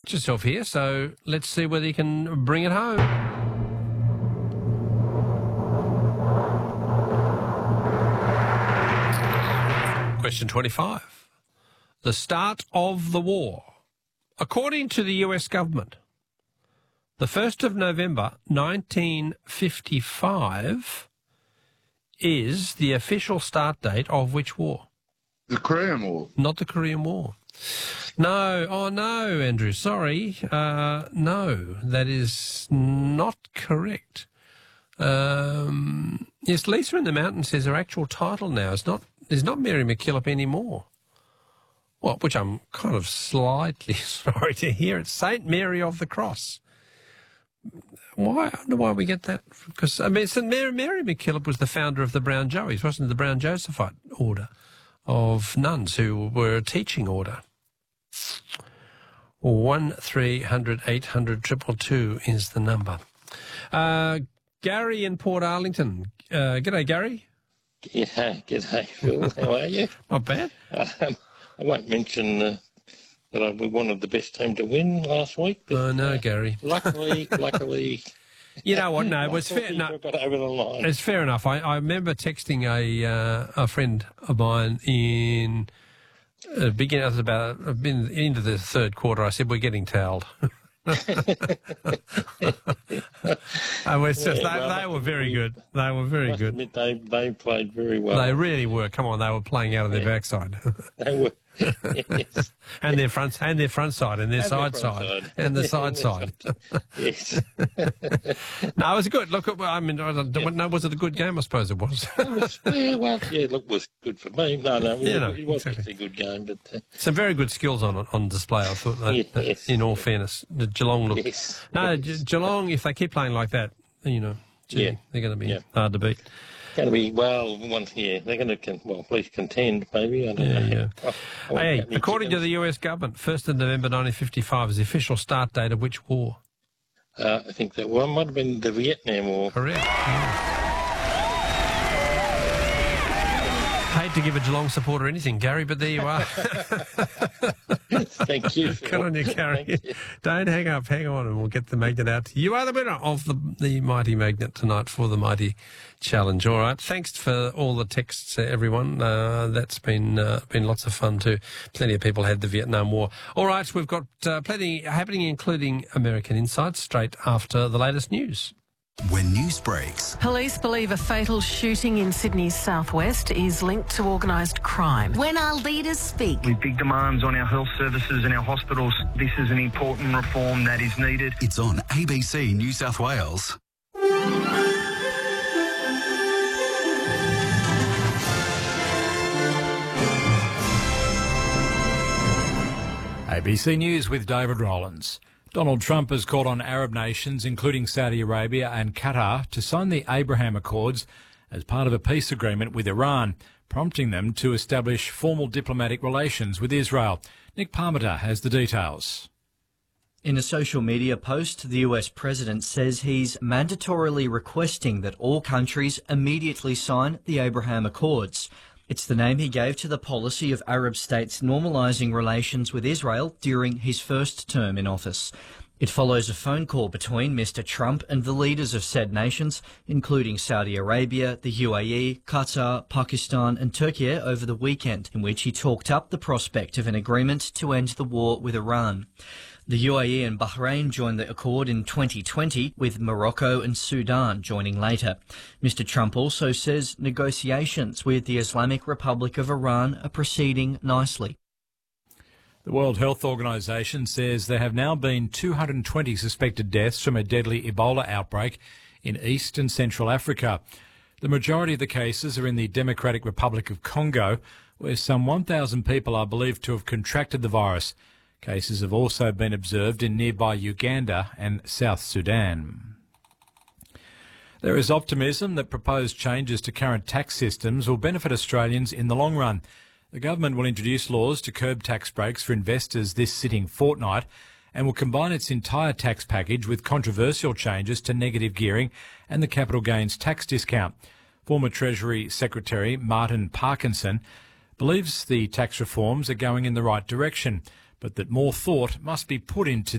backed yourself here, so let's see whether you can bring it home. Question 25. The start of the war. According to the US government, the 1st of November 1955 is the official start date of which war? The Korean War. Not the Korean War. No. Oh, no, Andrew. Sorry. No, that is not correct. Yes, Lisa in the Mountain says her actual title now is not Mary MacKillop anymore. Well, which I'm kind of slightly sorry to hear. It's St. Mary of the Cross. Why? I don't know why we get that. Because, I mean, Mary MacKillop was the founder of the Brown Joeys, wasn't it? The Brown Josephite order of nuns who were a teaching order. 1300 800 222 is the number. Gary in Port Arlington. G'day, Gary. Yeah, g'day, Phil. How are you? Not bad. I won't mention that we wanted the best team to win last week. But, no, Gary. Luckily, you know what? No, it was fair. No, got over the line. It's fair enough. I remember texting a friend of mine in beginning of into the third quarter. I said we're getting towelled. And it's just, they were very good. They were very good. Admit, they played very well. They really were. Come on, they were playing out of their backside. They were. Yes. and their front side, and their side, and the side side. Yes. No, it was good. Look, I mean, I don't know. Was it a good game? I suppose it was. Look, it was good for me. No, it was exactly a good game. But some very good skills on display. I thought. In all fairness, the Geelong looked. Yes. No, Geelong. If they keep playing like that, they're going to be hard to beat. Going to be they're going to at least contend maybe. I don't know. Hey, according to the US government, 1st of November 1955 is the official start date of which war? I think that one might have been the Vietnam War. Correct. Yeah. Hate to give a Geelong supporter anything, Gary, but there you are. Thank you. Good on you, Gary. Don't hang up. Hang on, and we'll get the magnet out to you. You are the winner of the Mighty Magnet tonight for the Mighty Challenge. All right. Thanks for all the texts, everyone. That's been lots of fun too. Plenty of people had the Vietnam War. All right. We've got plenty happening, including American Insights, straight after the latest news. When news breaks. Police believe a fatal shooting in Sydney's southwest is linked to organised crime. When our leaders speak. With big demands on our health services and our hospitals, this is an important reform that is needed. It's on ABC New South Wales. ABC News with David Rollins. Donald Trump has called on Arab nations, including Saudi Arabia and Qatar, to sign the Abraham Accords as part of a peace agreement with Iran, prompting them to establish formal diplomatic relations with Israel. Nick Parmenter has the details. In a social media post, the US president says he's mandatorily requesting that all countries immediately sign the Abraham Accords. It's the name he gave to the policy of Arab states normalising relations with Israel during his first term in office. It follows a phone call between Mr. Trump and the leaders of said nations, including Saudi Arabia, the UAE, Qatar, Pakistan and Turkey over the weekend, in which he talked up the prospect of an agreement to end the war with Iran. The UAE and Bahrain joined the accord in 2020, with Morocco and Sudan joining later. Mr. Trump also says negotiations with the Islamic Republic of Iran are proceeding nicely. The World Health Organization says there have now been 220 suspected deaths from a deadly Ebola outbreak in East and Central Africa. The majority of the cases are in the Democratic Republic of Congo, where some 1,000 people are believed to have contracted the virus. Cases have also been observed in nearby Uganda and South Sudan. There is optimism that proposed changes to current tax systems will benefit Australians in the long run. The government will introduce laws to curb tax breaks for investors this sitting fortnight and will combine its entire tax package with controversial changes to negative gearing and the capital gains tax discount. Former Treasury Secretary Martin Parkinson believes the tax reforms are going in the right direction, but that more thought must be put into